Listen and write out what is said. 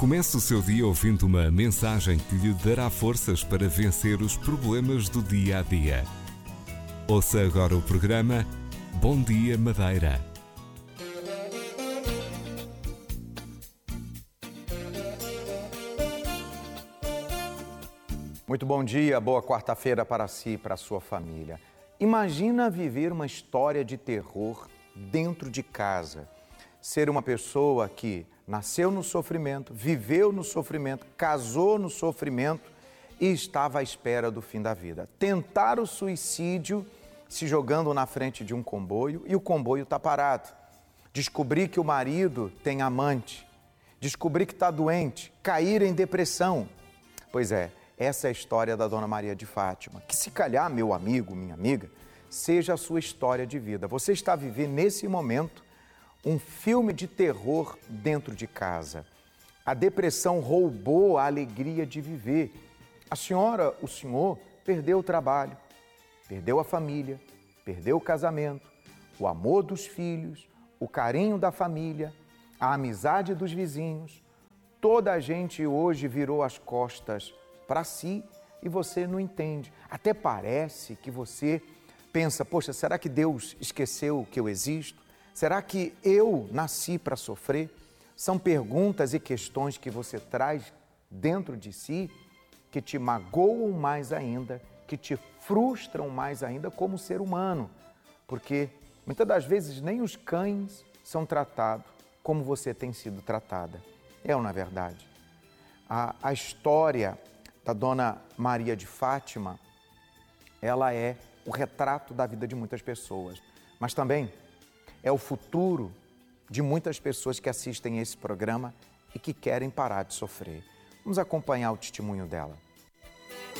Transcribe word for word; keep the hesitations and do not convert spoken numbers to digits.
Comece o seu dia ouvindo uma mensagem que lhe dará forças para vencer os problemas do dia a dia. Ouça agora o programa Bom Dia Madeira. Muito bom dia, boa quarta-feira para si e para a sua família. Imagina viver uma história de terror dentro de casa. Ser uma pessoa que nasceu no sofrimento, viveu no sofrimento, casou no sofrimento e estava à espera do fim da vida. Tentar o suicídio se jogando na frente de um comboio e o comboio está parado. Descobrir que o marido tem amante. Descobrir que está doente. Cair em depressão. Pois é, essa é a história da Dona Maria de Fátima. Que se calhar, meu amigo, minha amiga, seja a sua história de vida. Você está vivendo nesse momento um filme de terror dentro de casa. A depressão roubou a alegria de viver. A senhora, o senhor, perdeu o trabalho, perdeu a família, perdeu o casamento, o amor dos filhos, o carinho da família, a amizade dos vizinhos. Toda a gente hoje virou as costas para si e você não entende. Até parece que você pensa, poxa, será que Deus esqueceu que eu existo? Será que eu nasci para sofrer? São perguntas e questões que você traz dentro de si que te magoam mais ainda, que te frustram mais ainda como ser humano. Porque muitas das vezes nem os cães são tratados como você tem sido tratada. É ou não é verdade? A, a história da Dona Maria de Fátima, ela é o retrato da vida de muitas pessoas, mas também é o futuro de muitas pessoas que assistem esse programa e que querem parar de sofrer. Vamos acompanhar o testemunho dela.